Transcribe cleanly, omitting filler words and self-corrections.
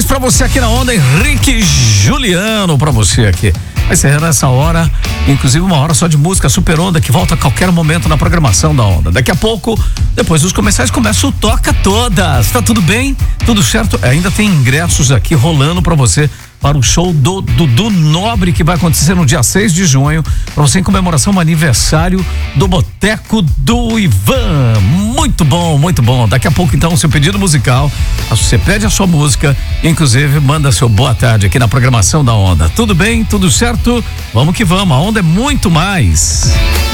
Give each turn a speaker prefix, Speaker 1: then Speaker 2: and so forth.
Speaker 1: pra você aqui na Onda, Henrique Juliano pra você aqui. Vai ser nessa hora, inclusive uma hora só de música Super Onda, que volta a qualquer momento na programação da Onda. Daqui a pouco, depois dos comerciais, começa o Toca Todas. Tá tudo bem? Tudo certo? Ainda tem ingressos aqui rolando pra você para o show do Dudu Nobre, que vai acontecer no dia 6 de junho, para você em comemoração ao aniversário do Boteco do Ivan. Muito bom, muito bom. Daqui a pouco, então, seu pedido musical, você pede a sua música, inclusive manda seu boa tarde aqui na programação da Onda. Tudo bem? Tudo certo? Vamos que vamos. A Onda é muito mais.